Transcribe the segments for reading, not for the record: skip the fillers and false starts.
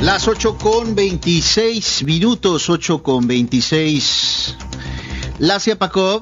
Las 8:26, 8:26. La CIAPACOP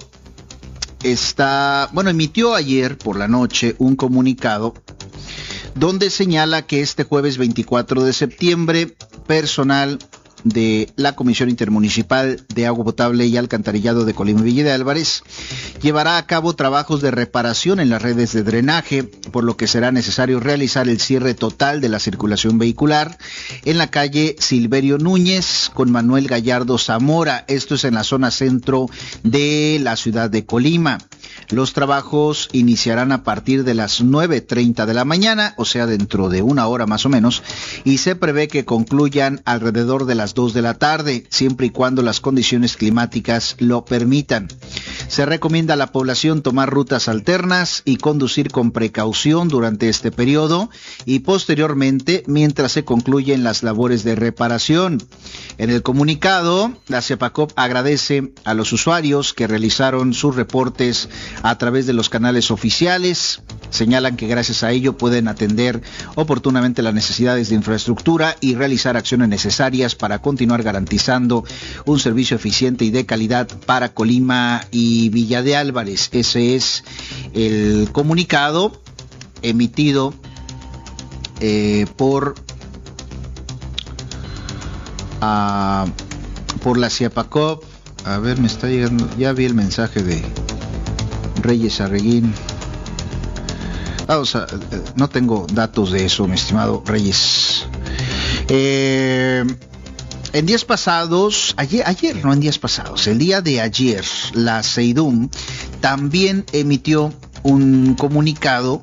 emitió ayer por la noche un comunicado donde señala que este jueves 24 de septiembre, personal de la Comisión Intermunicipal de Agua Potable y Alcantarillado de Colima y Villa de Álvarez llevará a cabo trabajos de reparación en las redes de drenaje, por lo que será necesario realizar el cierre total de la circulación vehicular en la calle Silverio Núñez con Manuel Gallardo Zamora. Esto es en la zona centro de la ciudad de Colima. Los trabajos iniciarán a partir de las 9:30 de la mañana, o sea, dentro de una hora más o menos, y se prevé que concluyan alrededor de las 2 de la tarde, siempre y cuando las condiciones climáticas lo permitan. Se recomienda a la población tomar rutas alternas y conducir con precaución durante este periodo y posteriormente mientras se concluyen las labores de reparación. En el comunicado, la CIAPACOP agradece a los usuarios que realizaron sus reportes a través de los canales oficiales. Señalan que gracias a ello pueden atender oportunamente las necesidades de infraestructura y realizar acciones necesarias para continuar garantizando un servicio eficiente y de calidad para Colima y Villa de Álvarez. Ese es el comunicado emitido por la CIAPACOP. A ver, me está llegando, ya vi el mensaje de Reyes Arreguín. No tengo datos de eso, mi estimado Reyes. En días pasados, el día de ayer, la CEIDUM también emitió un comunicado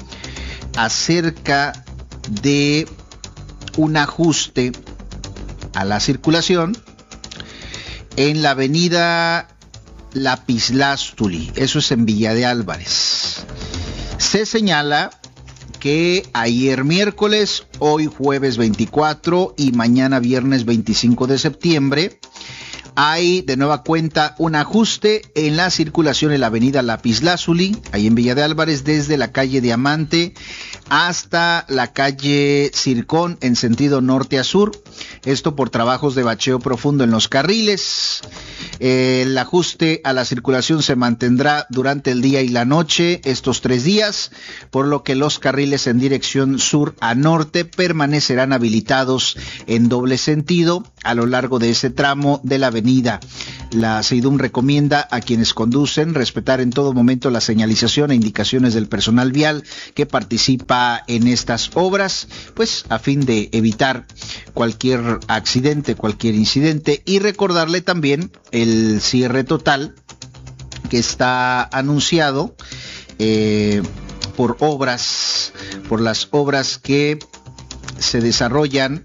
acerca de un ajuste a la circulación en la avenida Lapislázuli, eso es en Villa de Álvarez. Se señala que ayer miércoles, hoy jueves 24 y mañana viernes 25 de septiembre, hay de nueva cuenta un ajuste en la circulación en la avenida Lapislázuli, ahí en Villa de Álvarez, desde la calle Diamante hasta la calle Circón en sentido norte a sur. Esto por trabajos de bacheo profundo en los carriles. El ajuste a la circulación se mantendrá durante el día y la noche estos 3 días, por lo que los carriles en dirección sur a norte permanecerán habilitados en doble sentido a lo largo de ese tramo de la avenida. La CEIDUM recomienda a quienes conducen respetar en todo momento la señalización e indicaciones del personal vial que participa en estas obras, pues a fin de evitar cualquier accidente, cualquier incidente, y recordarle también el cierre total que está anunciado por las obras que se desarrollan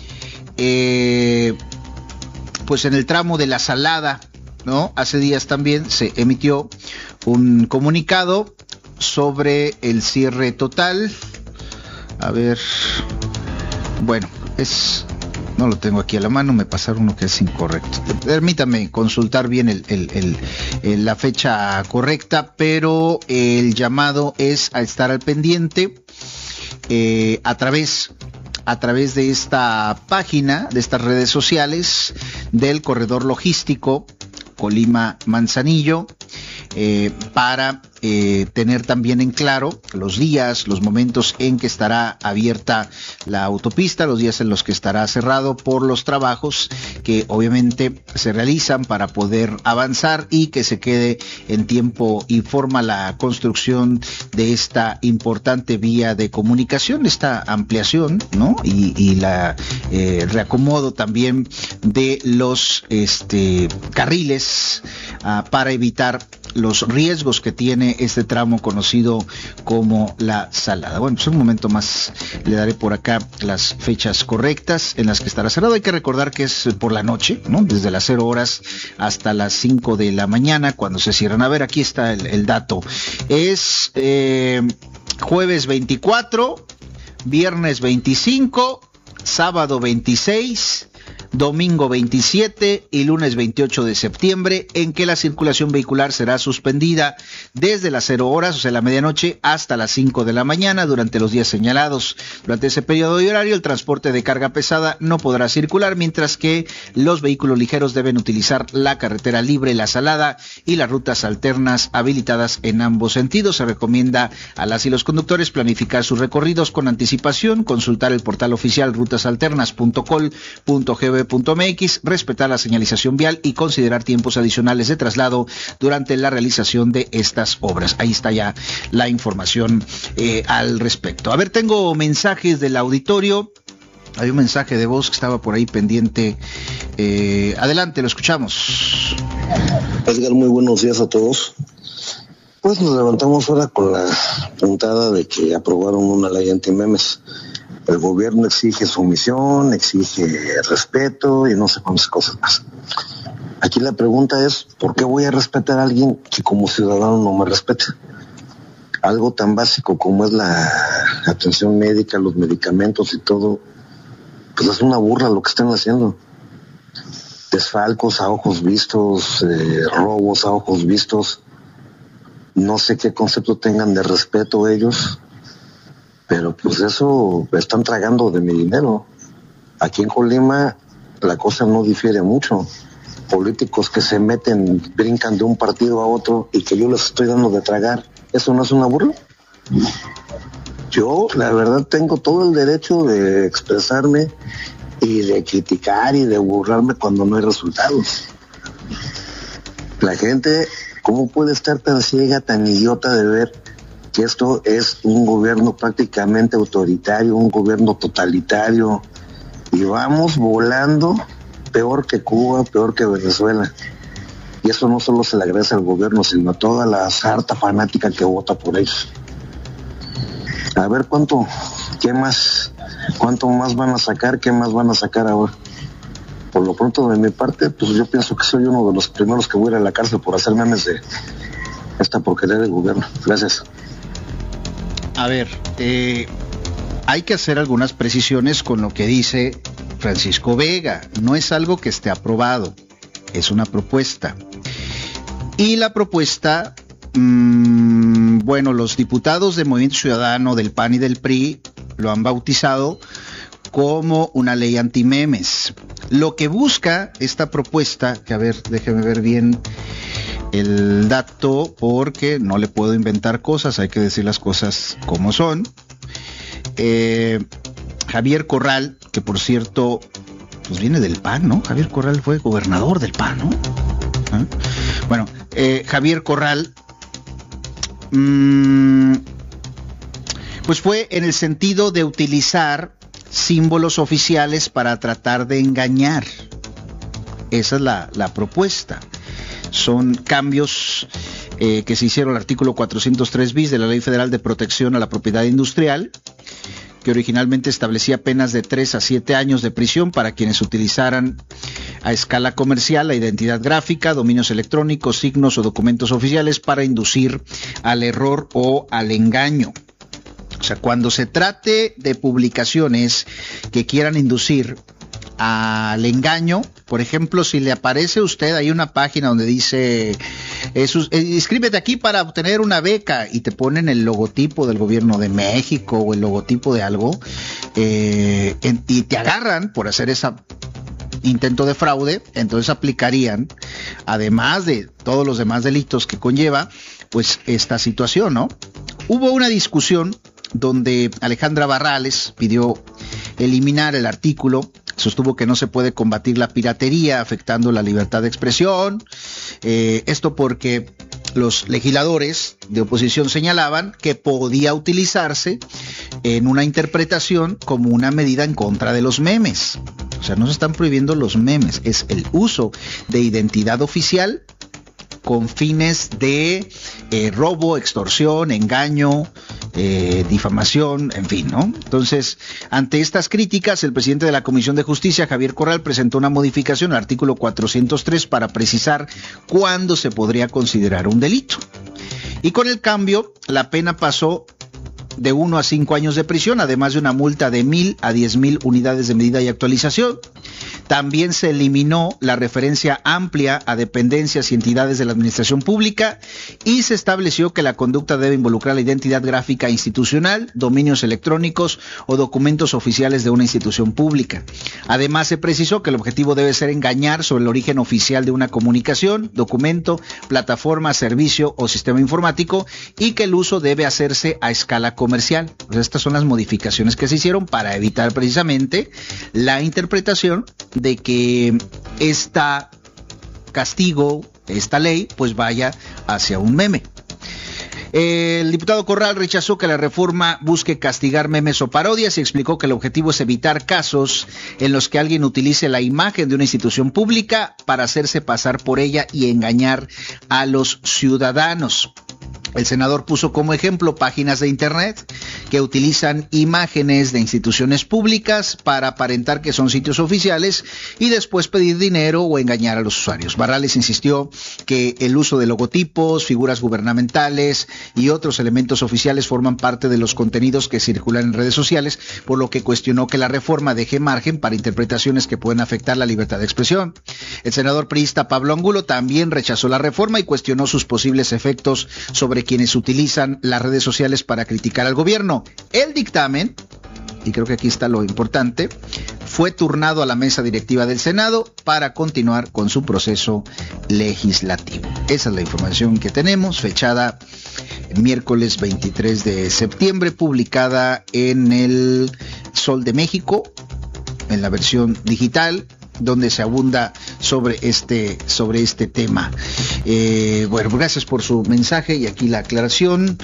pues en el tramo de La Salada, ¿no? Hace días también se emitió un comunicado sobre el cierre total. A ver, bueno, no lo tengo aquí a la mano, me pasaron uno que es incorrecto. Permítame consultar bien la fecha correcta, pero el llamado es a estar al pendiente a través de esta página, de estas redes sociales del corredor logístico Colima-Manzanillo, para tener también en claro los días, los momentos en que estará abierta la autopista, los días en los que estará cerrado por los trabajos que obviamente se realizan para poder avanzar y que se quede en tiempo y forma la construcción de esta importante vía de comunicación, esta ampliación, ¿no? Y la reacomodo también de los carriles para evitar los riesgos que tiene este tramo conocido como La Salada. Bueno, pues en un momento más le daré por acá las fechas correctas en las que estará cerrado. Hay que recordar que es por la noche, ¿no? Desde las 0 horas hasta las 5 de la mañana cuando se cierran. A ver, aquí está el dato. Es jueves 24, viernes 25, sábado 26, domingo 27 y lunes 28 de septiembre, en que la circulación vehicular será suspendida desde las 0 horas, o sea, la medianoche, hasta las 5 de la mañana durante los días señalados. Durante ese periodo de horario, el transporte de carga pesada no podrá circular, mientras que los vehículos ligeros deben utilizar la carretera libre, la Salada y las rutas alternas habilitadas en ambos sentidos. Se recomienda a las y los conductores planificar sus recorridos con anticipación, consultar el portal oficial rutasalternas.col.gov.mx, respetar la señalización vial y considerar tiempos adicionales de traslado durante la realización de estas obras. Ahí está ya la información al respecto. A ver, tengo mensajes del auditorio. Hay un mensaje de voz que estaba por ahí pendiente. Adelante, lo escuchamos. Edgar, muy buenos días a todos. Pues nos levantamos ahora con la puntada de que aprobaron una ley anti-memes. El gobierno exige sumisión, exige respeto y no sé cuántas cosas más. Aquí la pregunta es, ¿por qué voy a respetar a alguien que como ciudadano no me respeta? Algo tan básico como es la atención médica, los medicamentos y todo, pues es una burla lo que están haciendo. Desfalcos a ojos vistos, robos a ojos vistos. No sé qué concepto tengan de respeto ellos, pero pues eso están tragando de mi dinero. Aquí en Colima la cosa no difiere mucho. Políticos que se meten, brincan de un partido a otro y que yo les estoy dando de tragar, ¿eso no es una burla? Yo, la verdad, tengo todo el derecho de expresarme y de criticar y de burlarme cuando no hay resultados. La gente, ¿cómo puede estar tan ciega, tan idiota de ver que esto es un gobierno prácticamente autoritario, un gobierno totalitario? Y vamos volando peor que Cuba, peor que Venezuela. Y eso no solo se le agradece al gobierno, sino a toda la sarta fanática que vota por ellos. A ver cuánto más van a sacar, qué más van a sacar ahora. Por lo pronto, de mi parte, pues yo pienso que soy uno de los primeros que voy a ir a la cárcel por hacer memes de esta porquería del gobierno. Gracias. A ver, hay que hacer algunas precisiones con lo que dice Francisco Vega. No es algo que esté aprobado, es una propuesta. Y la propuesta, bueno, los diputados del Movimiento Ciudadano, del PAN y del PRI lo han bautizado como una ley antimemes. Lo que busca esta propuesta, que a ver, déjeme ver bien el dato, porque no le puedo inventar cosas, hay que decir las cosas como son. Javier Corral, que por cierto, pues viene del PAN, ¿no? Javier Corral fue gobernador del PAN, ¿no? Bueno, Javier Corral, pues fue en el sentido de utilizar símbolos oficiales para tratar de engañar. Esa es la propuesta. Son cambios que se hicieron al artículo 403 bis de la Ley Federal de Protección a la Propiedad Industrial, que originalmente establecía penas de 3 a 7 años de prisión para quienes utilizaran a escala comercial la identidad gráfica, dominios electrónicos, signos o documentos oficiales para inducir al error o al engaño. O sea, cuando se trate de publicaciones que quieran inducir al engaño, por ejemplo, si le aparece a usted ahí una página donde dice inscríbete aquí para obtener una beca y te ponen el logotipo del gobierno de México o el logotipo de algo, y te agarran por hacer ese intento de fraude, entonces aplicarían, además de todos los demás delitos que conlleva, pues esta situación, ¿no? Hubo una discusión donde Alejandra Barrales pidió eliminar el artículo. Sostuvo que no se puede combatir la piratería afectando la libertad de expresión. Esto porque los legisladores de oposición señalaban que podía utilizarse en una interpretación como una medida en contra de los memes. O sea, no se están prohibiendo los memes, es el uso de identidad oficial con fines de robo, extorsión, engaño, difamación, en fin, ¿no? Entonces, ante estas críticas, el presidente de la Comisión de Justicia, Javier Corral, presentó una modificación al artículo 403 para precisar cuándo se podría considerar un delito. Y con el cambio, la pena pasó de 1 a 5 años de prisión, además de una multa de 1,000 a 10,000 unidades de medida y actualización. También se eliminó la referencia amplia a dependencias y entidades de la administración pública y se estableció que la conducta debe involucrar la identidad gráfica institucional, dominios electrónicos o documentos oficiales de una institución pública. Además, se precisó que el objetivo debe ser engañar sobre el origen oficial de una comunicación, documento, plataforma, servicio o sistema informático y que el uso debe hacerse a escala comercial. Pues estas son las modificaciones que se hicieron para evitar precisamente la interpretación de que esta ley pues vaya hacia un meme. El diputado Corral rechazó que la reforma busque castigar memes o parodias y explicó que el objetivo es evitar casos en los que alguien utilice la imagen de una institución pública para hacerse pasar por ella y engañar a los ciudadanos. El senador puso como ejemplo páginas de internet que utilizan imágenes de instituciones públicas para aparentar que son sitios oficiales y después pedir dinero o engañar a los usuarios. Barrales insistió que el uso de logotipos, figuras gubernamentales y otros elementos oficiales forman parte de los contenidos que circulan en redes sociales, por lo que cuestionó que la reforma deje margen para interpretaciones que pueden afectar la libertad de expresión. El senador priista Pablo Angulo también rechazó la reforma y cuestionó sus posibles efectos sobre quienes utilizan las redes sociales para criticar al gobierno. El dictamen, y creo que aquí está lo importante, fue turnado a la mesa directiva del Senado para continuar con su proceso legislativo. Esa es la información que tenemos, fechada miércoles 23 de septiembre, publicada en el Sol de México, en la versión digital, donde se abunda sobre este tema. Bueno, gracias por su mensaje y aquí la aclaración.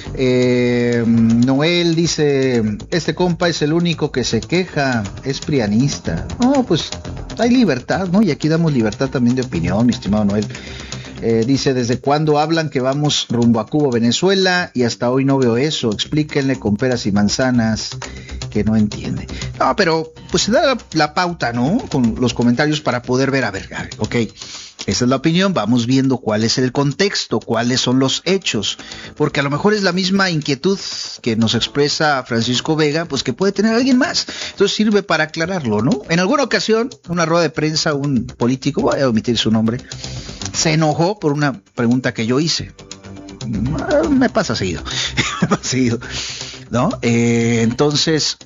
Noel dice, este compa es el único que se queja, es prianista. No, pues hay libertad, ¿no? Y aquí damos libertad también de opinión, mi estimado Noel. Dice, ¿desde cuándo hablan que vamos rumbo a Cuba, Venezuela? Y hasta hoy no veo eso. Explíquenle con peras y manzanas, que no entiende. No, pero pues se da la pauta, ¿no? Con los comentarios para poder ver, a ver, ok, esa es la opinión, vamos viendo cuál es el contexto, cuáles son los hechos, porque a lo mejor es la misma inquietud que nos expresa Francisco Vega, pues que puede tener alguien más. Entonces sirve para aclararlo, ¿no? En alguna ocasión, una rueda de prensa, un político, voy a omitir su nombre, se enojó por una pregunta que yo hice. Me pasa seguido, ¿no? Entonces,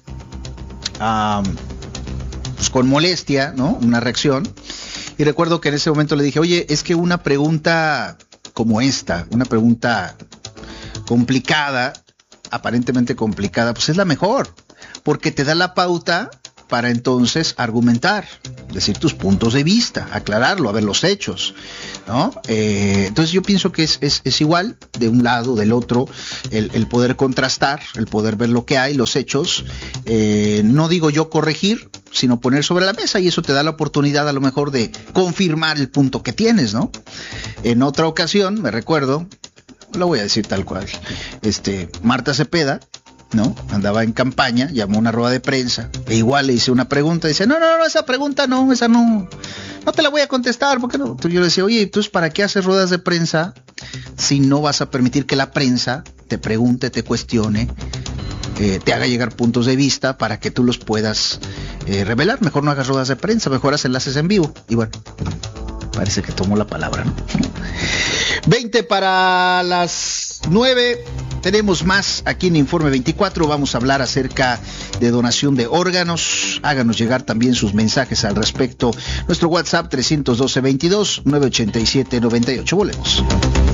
pues con molestia, ¿no? Una reacción. Y recuerdo que en ese momento le dije, oye, es que una pregunta como esta, una pregunta complicada, aparentemente complicada, pues es la mejor, porque te da la pauta para entonces argumentar, decir tus puntos de vista, aclararlo, a ver los hechos, ¿no? Entonces yo pienso que es igual, de un lado, del otro, el poder contrastar, el poder ver lo que hay, los hechos, no digo yo corregir, sino poner sobre la mesa, y eso te da la oportunidad a lo mejor de confirmar el punto que tienes, ¿no? En otra ocasión, me recuerdo, lo voy a decir tal cual, Marta Cepeda, ¿no? Andaba en campaña, llamó a una rueda de prensa, e igual le hice una pregunta, dice, no, esa pregunta no, esa no te la voy a contestar, ¿por qué no? Entonces yo le decía, oye, entonces ¿para qué haces ruedas de prensa si no vas a permitir que la prensa te pregunte, te cuestione, te haga llegar puntos de vista para que tú los puedas revelar? Mejor no hagas ruedas de prensa, mejor haz enlaces en vivo. Y bueno, parece que tomó la palabra, ¿no? 20 para las 9. Tenemos más aquí en Informe 24. Vamos a hablar acerca de donación de órganos. Háganos llegar también sus mensajes al respecto. Nuestro WhatsApp 312-22-987-98. Volvemos.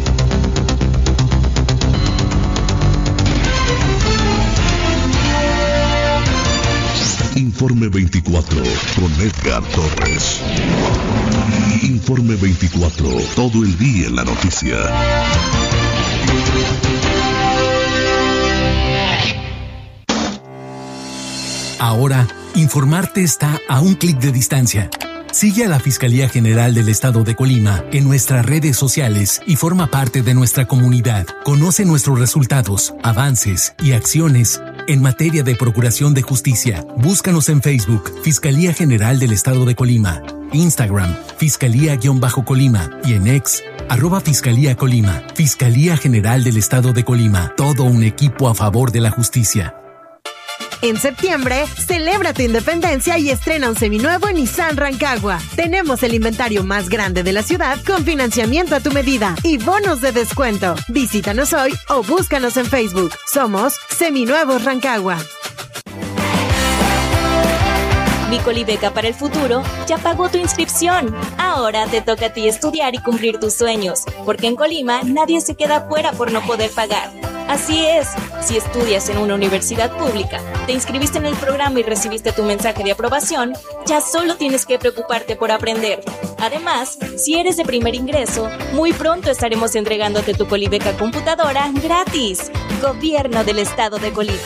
Informe 24 con Edgar Torres. Informe 24, todo el día en la noticia. Ahora, informarte está a un clic de distancia. Sigue a la Fiscalía General del Estado de Colima en nuestras redes sociales y forma parte de nuestra comunidad. Conoce nuestros resultados, avances y acciones en materia de procuración de justicia. Búscanos en Facebook, Fiscalía General del Estado de Colima, Instagram, Fiscalía-Colima y en X, @Fiscalía Colima. Fiscalía General del Estado de Colima. Todo un equipo a favor de la justicia. En septiembre, celebra tu independencia y estrena un seminuevo Nissan Rancagua. Tenemos el inventario más grande de la ciudad con financiamiento a tu medida y bonos de descuento. Visítanos hoy o búscanos en Facebook. Somos Seminuevos Rancagua. Mi Colibeca para el futuro ya pagó tu inscripción. Ahora te toca a ti estudiar y cumplir tus sueños, porque en Colima nadie se queda fuera por no poder pagar. Así es, si estudias en una universidad pública, te inscribiste en el programa y recibiste tu mensaje de aprobación, ya solo tienes que preocuparte por aprender. Además, si eres de primer ingreso, muy pronto estaremos entregándote tu Colibeca computadora gratis. Gobierno del Estado de Colima.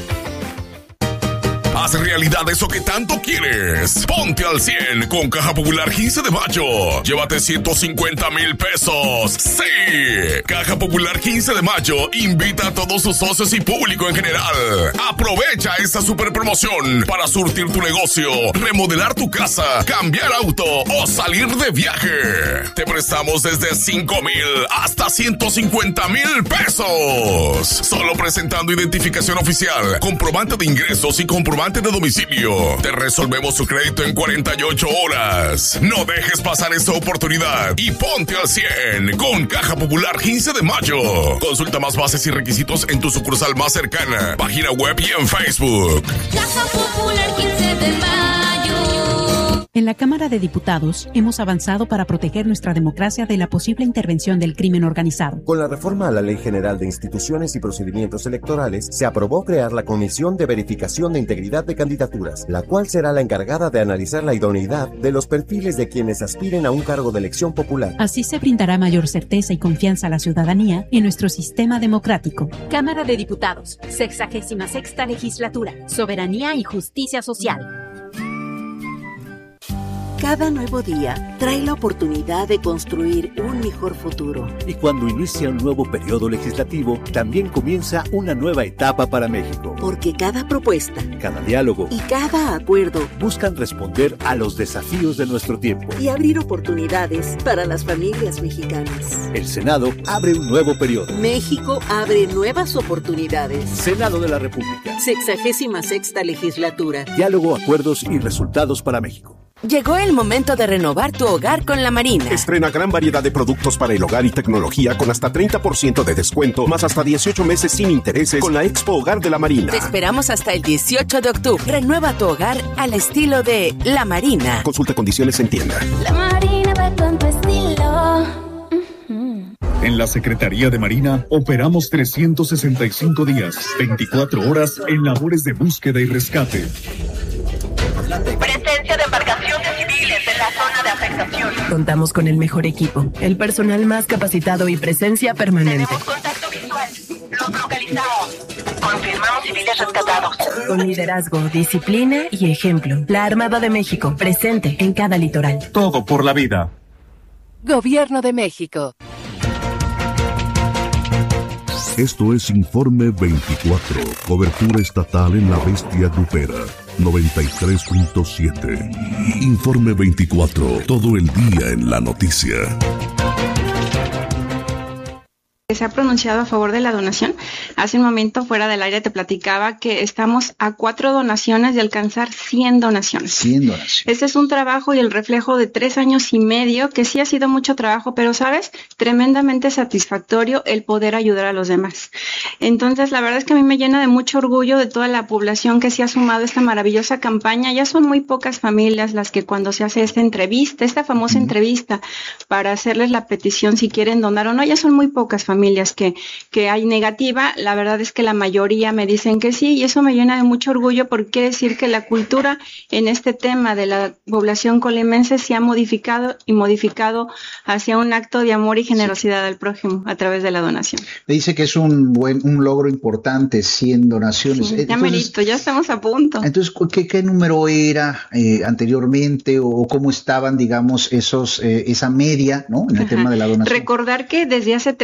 Haz realidad eso que tanto quieres. Ponte al 100 con Caja Popular 15 de mayo. Llévate 150,000 pesos. ¡Sí! Caja Popular 15 de mayo invita a todos sus socios y público en general. Aprovecha esta super promoción para surtir tu negocio, remodelar tu casa, cambiar auto o salir de viaje. Te prestamos desde 5,000 hasta 150,000 pesos. Solo presentando identificación oficial, comprobante de ingresos y comprobante de domicilio. Te resolvemos tu crédito en 48 horas. No dejes pasar esta oportunidad y ponte al 100 con Caja Popular 15 de mayo. Consulta más bases y requisitos en tu sucursal más cercana, página web y en Facebook. Caja Popular 15 de mayo. En la Cámara de Diputados hemos avanzado para proteger nuestra democracia de la posible intervención del crimen organizado. Con la reforma a la Ley General de Instituciones y Procedimientos Electorales, se aprobó crear la Comisión de Verificación de Integridad de Candidaturas, la cual será la encargada de analizar la idoneidad de los perfiles de quienes aspiren a un cargo de elección popular. Así se brindará mayor certeza y confianza a la ciudadanía en nuestro sistema democrático. Cámara de Diputados, 66ª Legislatura, Soberanía y Justicia Social. Cada nuevo día trae la oportunidad de construir un mejor futuro. Y cuando inicia un nuevo periodo legislativo, también comienza una nueva etapa para México. Porque cada propuesta, cada diálogo y cada acuerdo buscan responder a los desafíos de nuestro tiempo y abrir oportunidades para las familias mexicanas. El Senado abre un nuevo periodo. México abre nuevas oportunidades. Senado de la República. 66ª Legislatura. Diálogo, acuerdos y resultados para México. Llegó el momento de renovar tu hogar con La Marina. Estrena gran variedad de productos para el hogar y tecnología con hasta 30% de descuento, más hasta 18 meses sin intereses con la Expo Hogar de La Marina. Te esperamos hasta el 18 de octubre. Renueva tu hogar al estilo de La Marina. Consulta condiciones en tienda. La Marina va con tu estilo. En la Secretaría de Marina operamos 365 días, 24 horas en labores de búsqueda y rescate. Presencia de embarcaciones civiles en la zona de afectación. Contamos con el mejor equipo, el personal más capacitado y presencia permanente. Tenemos contacto visual. Los localizamos. Confirmamos civiles rescatados. Con liderazgo, disciplina y ejemplo. La Armada de México, presente en cada litoral. Todo por la vida. Gobierno de México. Esto es Informe 24, cobertura estatal en la bestia grupera, 93.7. Informe 24, todo el día en la noticia. Se ha pronunciado a favor de la donación. Hace un momento fuera del aire te platicaba que estamos a 4 donaciones de alcanzar 100 donaciones. 100 donaciones. Este es un trabajo y el reflejo de 3 años y medio, que sí ha sido mucho trabajo, pero sabes, tremendamente satisfactorio el poder ayudar a los demás. Entonces, la verdad es que a mí me llena de mucho orgullo de toda la población que se ha sumado a esta maravillosa campaña. Ya son muy pocas familias las que cuando se hace esta entrevista, esta famosa entrevista, para hacerles la petición si quieren donar o no, ya son muy pocas familias que hay negativa. La verdad es que la mayoría me dicen que sí, y eso me llena de mucho orgullo, porque quiere decir que la cultura en este tema de la población colimense se ha modificado hacia un acto de amor y generosidad al prójimo a través de la donación. Me dice que es un logro importante, 100 donaciones. Sí, ya merito, ya estamos a punto. Entonces, ¿qué número era anteriormente, o cómo estaban, digamos, esa media, ¿no? En el tema de la donación. Recordar que desde hace 3 años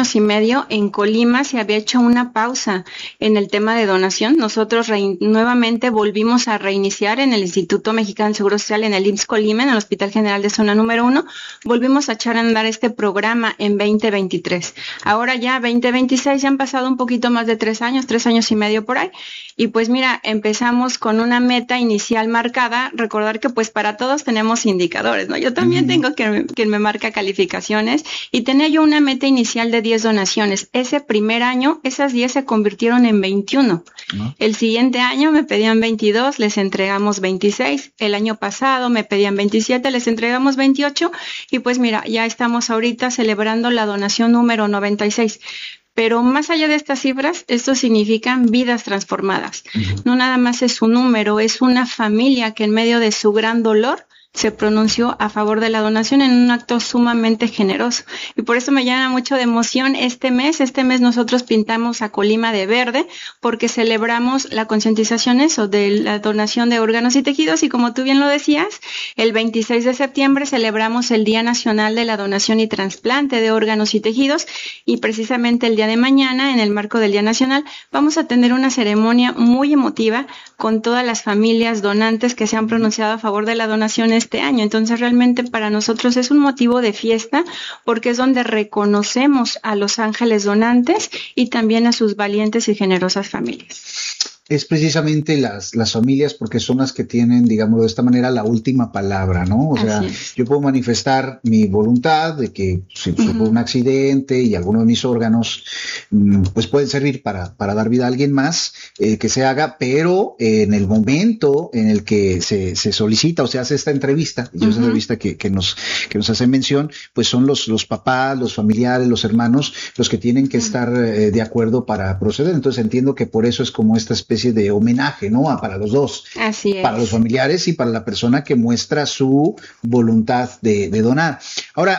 años y medio en Colima se había hecho una pausa en el tema de donación. Nosotros nuevamente volvimos a reiniciar en el Instituto Mexicano del Seguro Social, en el IMSS Colima, en el Hospital General de Zona Número 1. Volvimos a echar a andar este programa en 2023. Ahora ya 2026, ya han pasado un poquito más de 3 años y medio por ahí. Y pues mira, empezamos con una meta inicial marcada. Recordar que pues para todos tenemos indicadores, ¿no? Yo también tengo quien me marca calificaciones, y tenía yo una meta inicial de 10 donaciones. Ese primer año, esas 10 se convirtieron en 21. El siguiente año me pedían 22, les entregamos 26. El año pasado me pedían 27, les entregamos 28. Y pues mira, ya estamos ahorita celebrando la donación número 96. Pero más allá de estas cifras, esto significan vidas transformadas. No nada más es un número, es una familia que en medio de su gran dolor se pronunció a favor de la donación en un acto sumamente generoso. Y por eso me llena mucho de emoción este mes. Este mes nosotros pintamos a Colima de verde porque celebramos la concientización de la donación de órganos y tejidos. Y como tú bien lo decías, el 26 de septiembre celebramos el Día Nacional de la Donación y Trasplante de Órganos y Tejidos. Y precisamente el día de mañana, en el marco del Día Nacional, vamos a tener una ceremonia muy emotiva con todas las familias donantes que se han pronunciado a favor de la donación este año. Entonces realmente para nosotros es un motivo de fiesta porque es donde reconocemos a los ángeles donantes y también a sus valientes y generosas familias. Es precisamente las familias, porque son las que tienen, digamos, de esta manera la última palabra, ¿no? O sea, yo puedo manifestar mi voluntad de que si fue un accidente y alguno de mis órganos pues pueden servir para dar vida a alguien más, que se haga, pero en el momento en el que se solicita o se hace esta entrevista, y esa entrevista que nos hace mención, pues son los papás, los familiares, los hermanos, los que tienen que estar de acuerdo para proceder. Entonces entiendo que por eso es como esta especie de homenaje, ¿no? Para los dos. Así es. Para los familiares y para la persona que muestra su voluntad de donar. Ahora,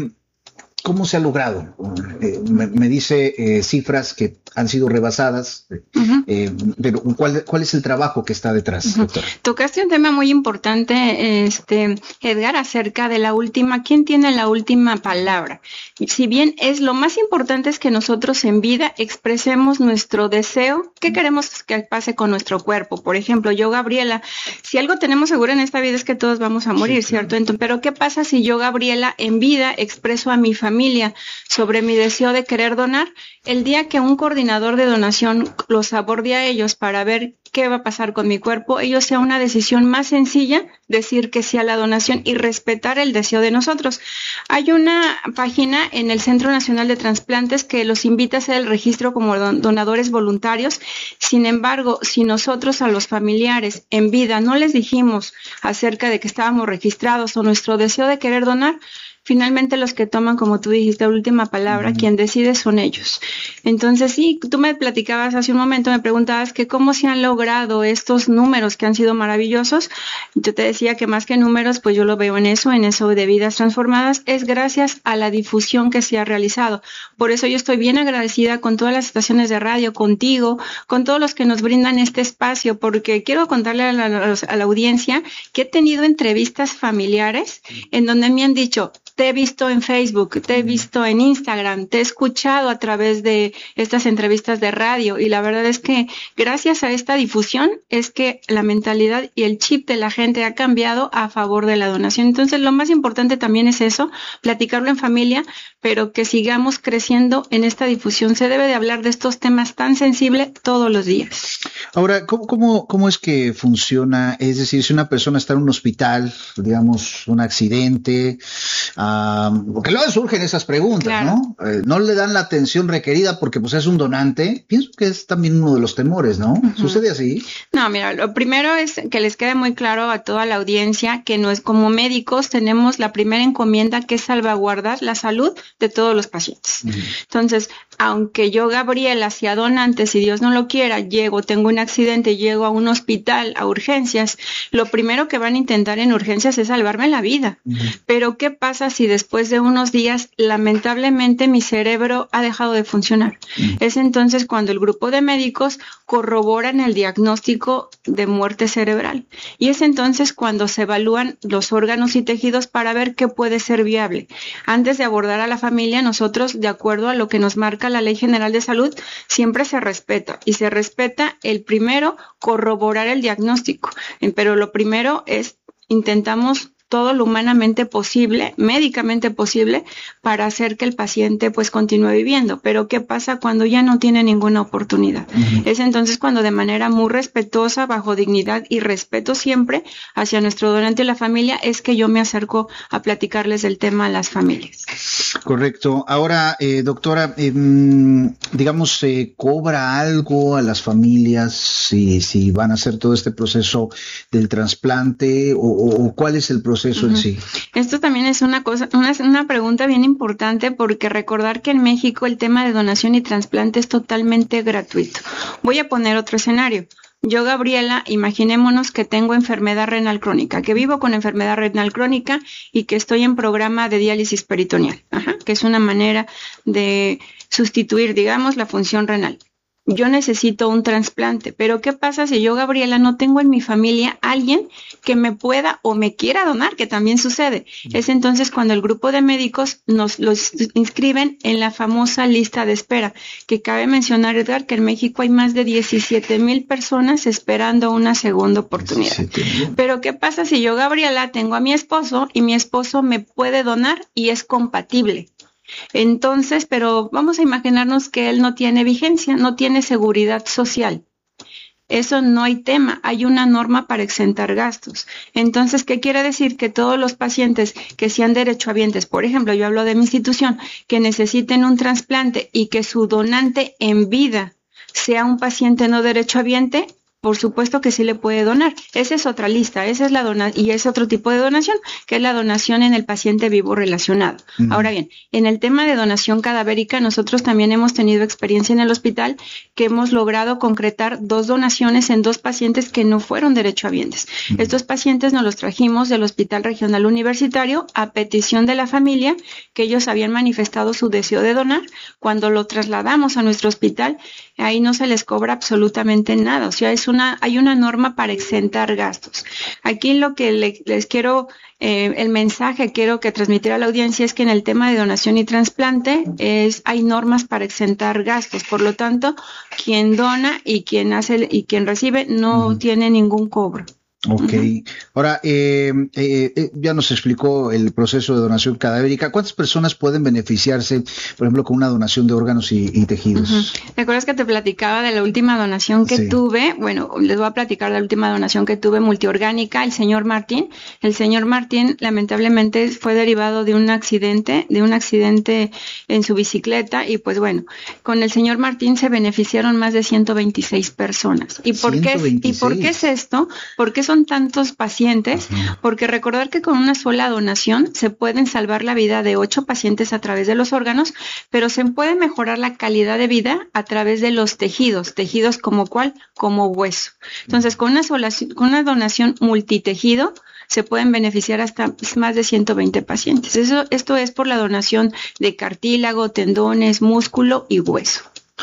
¿cómo se ha logrado? Me dice cifras que han sido rebasadas, pero ¿cuál es el trabajo que está detrás, doctor? Tocaste un tema muy importante, Edgar, acerca de la última, ¿quién tiene la última palabra? Si bien es lo más importante es que nosotros en vida expresemos nuestro deseo, ¿qué queremos que pase con nuestro cuerpo? Por ejemplo, yo, Gabriela, si algo tenemos seguro en esta vida es que todos vamos a morir, ¿cierto? Entonces, pero ¿qué pasa si yo, Gabriela, en vida expreso a mi familia sobre mi deseo de querer donar? El día que un coordinador de donación los aborde a ellos para ver qué va a pasar con mi cuerpo, ellos sea una decisión más sencilla, decir que sí a la donación y respetar el deseo de nosotros. Hay una página en el Centro Nacional de Trasplantes que los invita a hacer el registro como donadores voluntarios. Sin embargo, si nosotros a los familiares en vida no les dijimos acerca de que estábamos registrados o nuestro deseo de querer donar, finalmente los que toman, como tú dijiste, la última palabra, quien decide son ellos. Entonces, sí, tú me platicabas hace un momento, me preguntabas que cómo se han logrado estos números que han sido maravillosos. Yo te decía que más que números, pues yo lo veo en eso de vidas transformadas, es gracias a la difusión que se ha realizado. Por eso yo estoy bien agradecida con todas las estaciones de radio, contigo, con todos los que nos brindan este espacio, porque quiero contarle a la audiencia que he tenido entrevistas familiares en donde me han dicho, te he visto en Facebook, te he visto en Instagram, te he escuchado a través de estas entrevistas de radio, y la verdad es que gracias a esta difusión es que la mentalidad y el chip de la gente ha cambiado a favor de la donación. Entonces lo más importante también es eso, platicarlo en familia, pero que sigamos creciendo en esta difusión. Se debe de hablar de estos temas tan sensibles todos los días. Ahora, ¿cómo es que funciona? Es decir, si una persona está en un hospital, digamos, un accidente, porque luego surgen esas preguntas, claro, ¿no? No le dan la atención requerida porque pues es un donante. Pienso que es también uno de los temores, ¿no? ¿Sucede así? No, mira, lo primero es que les quede muy claro a toda la audiencia que no es, como médicos tenemos la primera encomienda, que es salvaguardar la salud de todos los pacientes. Entonces, aunque yo, Gabriela, sea donante, si Dios no lo quiera, tengo un accidente, llego a un hospital, a urgencias, lo primero que van a intentar en urgencias es salvarme la vida. Pero ¿qué pasa si después de unos días, lamentablemente, mi cerebro ha dejado de funcionar? Es entonces cuando el grupo de médicos corroboran el diagnóstico de muerte cerebral. Y es entonces cuando se evalúan los órganos y tejidos para ver qué puede ser viable. Antes de abordar a la familia, nosotros, de acuerdo a lo que nos marca la Ley General de Salud, siempre se respeta. Y se respeta el primero, corroborar el diagnóstico. Pero lo primero es, intentamos todo lo humanamente posible, médicamente posible, para hacer que el paciente pues continúe viviendo. Pero ¿qué pasa cuando ya no tiene ninguna oportunidad? Es entonces cuando de manera muy respetuosa, bajo dignidad y respeto siempre hacia nuestro donante y la familia, es que yo me acerco a platicarles del tema a las familias. Correcto. Ahora, doctora, digamos, ¿se cobra algo a las familias si van a hacer todo este proceso del trasplante o cuál es el proceso en sí? Esto también es una pregunta bien importante, porque recordar que en México el tema de donación y trasplante es totalmente gratuito. Voy a poner otro escenario. Yo, Gabriela, imaginémonos que tengo enfermedad renal crónica, que vivo con enfermedad renal crónica y que estoy en programa de diálisis peritoneal, que es una manera de sustituir, digamos, la función renal. Yo necesito un trasplante, pero ¿qué pasa si yo, Gabriela, no tengo en mi familia alguien que me pueda o me quiera donar? Que también sucede. Es entonces cuando el grupo de médicos nos los inscriben en la famosa lista de espera, que cabe mencionar, Edgar, que en México hay más de 17,000 personas esperando una segunda oportunidad. Pero ¿qué pasa si yo, Gabriela, tengo a mi esposo y mi esposo me puede donar y es compatible? Entonces, pero vamos a imaginarnos que él no tiene vigencia, no tiene seguridad social. Eso no hay tema, hay una norma para exentar gastos. Entonces, ¿qué quiere decir? Que todos los pacientes que sean derechohabientes, por ejemplo, yo hablo de mi institución, que necesiten un trasplante y que su donante en vida sea un paciente no derechohabiente, por supuesto que sí le puede donar. Esa es otra lista, esa es la y es otro tipo de donación, que es la donación en el paciente vivo relacionado. Ahora bien, en el tema de donación cadavérica, nosotros también hemos tenido experiencia en el hospital que hemos logrado concretar 2 donaciones en 2 pacientes que no fueron derechohabientes. Estos pacientes nos los trajimos del Hospital Regional Universitario a petición de la familia, que ellos habían manifestado su deseo de donar. Cuando lo trasladamos a nuestro hospital, ahí no se les cobra absolutamente nada. O sea, hay una norma para exentar gastos. Aquí lo que les quiero, el mensaje quiero que transmitir a la audiencia es que en el tema de donación y trasplante hay normas para exentar gastos. Por lo tanto, quien dona y quien recibe no tiene ningún cobro. Ok. Ahora, ya nos explicó el proceso de donación cadavérica. ¿Cuántas personas pueden beneficiarse, por ejemplo, con una donación de órganos y tejidos? ¿Te acuerdas que te platicaba de la última donación que tuve? Bueno, les voy a platicar de la última donación que tuve multiorgánica, el señor Martín. El señor Martín, lamentablemente, fue derivado de un accidente en su bicicleta y pues bueno, con el señor Martín se beneficiaron más de 126 personas. ¿Y por qué es esto? ¿Por qué son tantos pacientes? Porque recordar que con una sola donación se pueden salvar la vida de 8 pacientes a través de los órganos, pero se puede mejorar la calidad de vida a través de los tejidos como ¿cuál? Como hueso. Entonces, con una donación multitejido se pueden beneficiar hasta más de 120 pacientes. Esto es por la donación de cartílago, tendones, músculo y hueso.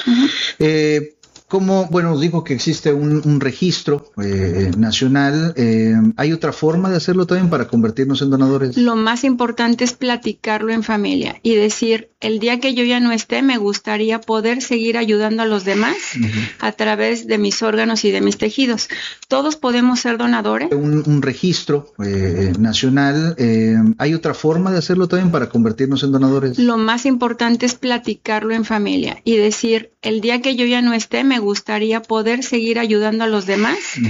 ¿Cómo? Bueno, dijo que existe un registro nacional. ¿Hay otra forma de hacerlo también para convertirnos en donadores? Lo más importante es platicarlo en familia y decir, el día que yo ya no esté, me gustaría poder seguir ayudando a los demás a través de mis órganos y de mis tejidos. Todos podemos ser donadores. Un registro nacional. ¿Hay otra forma de hacerlo también para convertirnos en donadores? Lo más importante es platicarlo en familia y decir, el día que yo ya no esté, me gustaría poder seguir ayudando a los demás